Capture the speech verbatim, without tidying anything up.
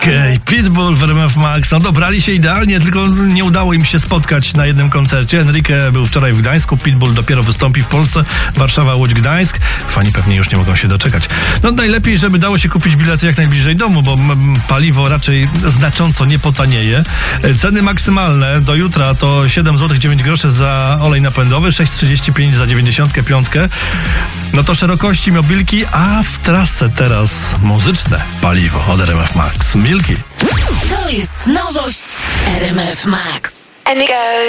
Okej, okay, Pitbull w R M F Max. No dobrali się idealnie, tylko nie udało im się spotkać na jednym koncercie. Enrique był wczoraj w Gdańsku, Pitbull dopiero wystąpi w Polsce. Warszawa, Łódź, Gdańsk. Fani pewnie już nie mogą się doczekać. No najlepiej, żeby dało się kupić bilety jak najbliżej domu, bo paliwo raczej znacząco nie potanieje. Ceny maksymalne do jutra to siedem złotych dziewięć groszy za olej napędowy, sześć trzydzieści pięć za dziewięćdziesiątkę pięć. No to szerokości mobilki, a w trasce teraz muzyczne paliwo od R M F Max. Milki. To jest nowość R M F Max. Enrique.